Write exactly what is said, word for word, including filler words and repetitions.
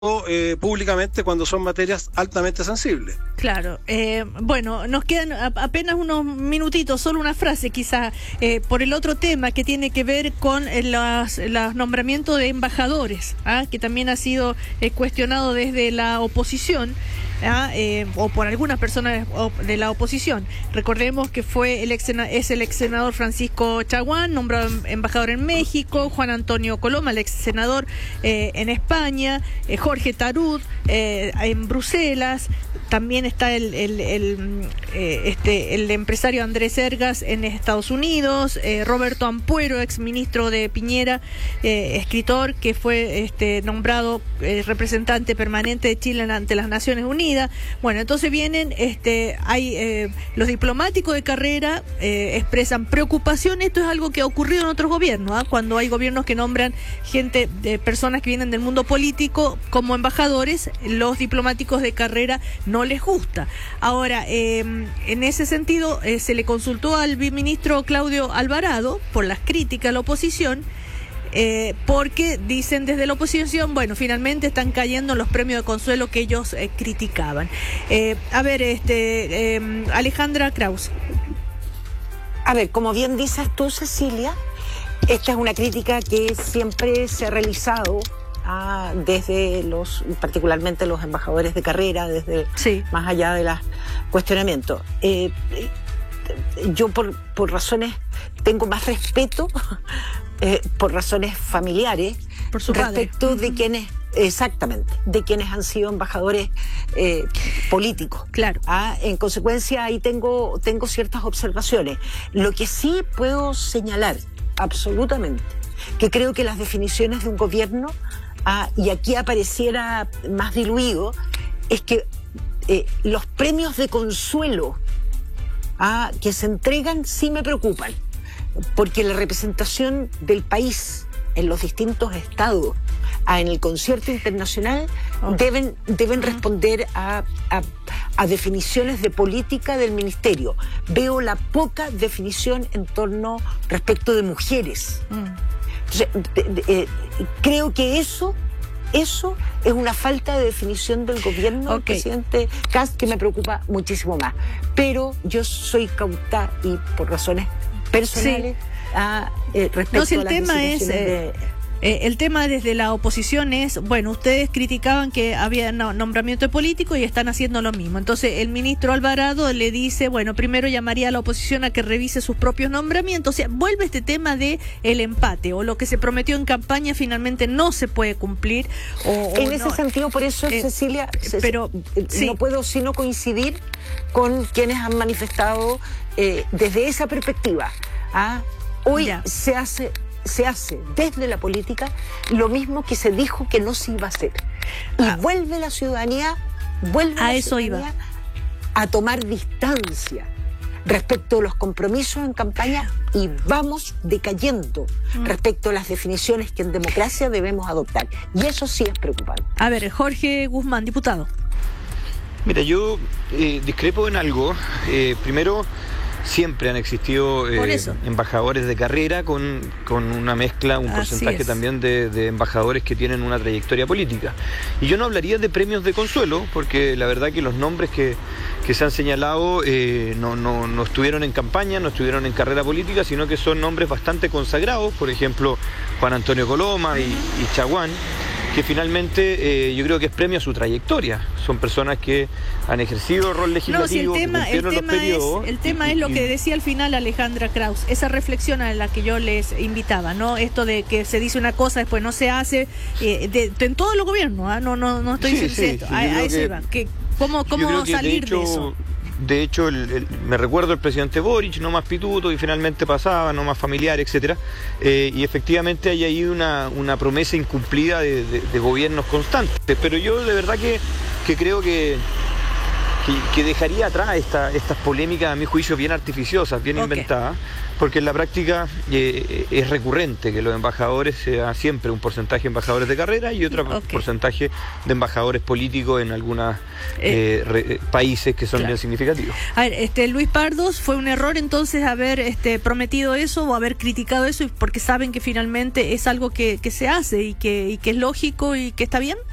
Eh, públicamente cuando son materias altamente sensibles. Claro. Eh, bueno, nos quedan a, apenas unos minutitos, solo una frase quizá, eh, por el otro tema que tiene que ver con eh, los, los nombramientos de embajadores, ¿ah? Que también ha sido eh, cuestionado desde la oposición. ¿Ah? Eh, o por algunas personas de la oposición. Recordemos que fue el ex, es el ex senador Francisco Chaguán, nombrado embajador en México, Juan Antonio Coloma, el ex senador eh, en España, eh, Jorge Tarud eh, en Bruselas. También está el, el, el, eh, este, el empresario Andrés Ergas en Estados Unidos, eh, Roberto Ampuero, ex ministro de Piñera, eh, escritor que fue este, nombrado eh, representante permanente de Chile ante las Naciones Unidas. Bueno, entonces vienen, este, hay eh, los diplomáticos de carrera eh, expresan preocupación. Esto es algo que ha ocurrido en otros gobiernos, ¿eh? Cuando hay gobiernos que nombran gente, de personas que vienen del mundo político como embajadores, los diplomáticos de carrera no les gusta. Ahora, eh, en ese sentido, eh, se le consultó al ministro Claudio Alvarado por las críticas a la oposición, eh, porque dicen desde la oposición, bueno, finalmente están cayendo los premios de consuelo que ellos eh, criticaban. Eh, a ver, este eh, Alejandra Kraus. A ver, como bien dices tú, Cecilia, esta es una crítica que siempre se ha realizado Ah, desde los, particularmente los embajadores de carrera, desde sí. más allá de los cuestionamientos. Eh, yo por, por razones, tengo más respeto, eh, por razones familiares, por su respecto padre. de quienes, exactamente, de quienes han sido embajadores eh, políticos. Claro. Ah, en consecuencia, ahí tengo, tengo ciertas observaciones. Lo que sí puedo señalar, absolutamente, que creo que las definiciones de un gobierno, Ah, y aquí apareciera más diluido, es que eh, los premios de consuelo ah, que se entregan sí me preocupan, porque la representación del país en los distintos estados ah, en el concierto internacional oh. deben, deben responder a, a, a definiciones de política del ministerio. Veo la poca definición en torno respecto de mujeres. Mm. Entonces, de, de, eh, creo que eso, eso es una falta de definición del gobierno okay. del presidente Kast que me preocupa muchísimo más. Pero yo soy cauta y por razones personales sí. a, eh, respecto no, si el a las tema es, de... eh... Eh, el tema desde la oposición es, bueno, ustedes criticaban que había no, nombramiento de político y están haciendo lo mismo. Entonces el ministro Alvarado le dice, bueno, primero llamaría a la oposición a que revise sus propios nombramientos. O sea, vuelve este tema de el empate, o lo que se prometió en campaña finalmente no se puede cumplir. O, en o ese no. sentido, por eso, eh, Cecilia, pero no sí. puedo sino coincidir con quienes han manifestado eh, desde esa perspectiva. ¿ah? Hoy ya. se hace... se hace desde la política lo mismo que se dijo que no se iba a hacer. Y ah. vuelve la ciudadanía, vuelve a la eso ciudadanía iba. a tomar distancia respecto a los compromisos en campaña y vamos decayendo mm. respecto a las definiciones que en democracia debemos adoptar. Y eso sí es preocupante. A ver, Jorge Guzmán, diputado. Mira, yo eh, discrepo en algo. Eh, primero, siempre han existido eh, embajadores de carrera con, con una mezcla, un Así porcentaje es. también de, de embajadores que tienen una trayectoria política. Y yo no hablaría de premios de consuelo, porque la verdad que los nombres que, que se han señalado eh, no, no, no estuvieron en campaña, no estuvieron en carrera política, sino que son nombres bastante consagrados, por ejemplo, Juan Antonio Coloma y, y Chaguán, que finalmente eh, yo creo que es premio a su trayectoria. Son personas que han ejercido rol legislativo, no, si el tema, que cumplieron el tema los periodos. Es, el tema y, es lo y, que decía al final Alejandra Kraus, esa reflexión a la que yo les invitaba, ¿no? Esto de que se dice una cosa, después no se hace, eh, de, de, en todos los gobiernos, ¿eh? no, no, no estoy diciendo sí, esto, sí, a, a eso iba. Que, ¿Cómo, cómo salir de, hecho, de eso? De hecho, el, el, me recuerdo el presidente Boric, no más pituto, y finalmente pasaba, no más familiar, etcétera. Eh, y efectivamente hay ahí una, una promesa incumplida de, de, de gobiernos constantes. Pero yo de verdad que, que creo que, que, que dejaría atrás esta, estas polémicas, a mi juicio, bien artificiosas, bien okay. inventadas, porque en la práctica eh, es recurrente que los embajadores sea siempre un porcentaje de embajadores de carrera y otro okay. porcentaje de embajadores políticos en algunos eh, eh, países que son claro. bien significativos. A ver, este Luis Pardos, ¿fue un error entonces haber este, prometido eso o haber criticado eso porque saben que finalmente es algo que, que se hace y que, y que es lógico y que está bien?